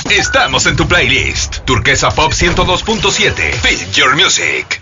Estamos en tu playlist. Turquesa Pop 102.7. Feel your music.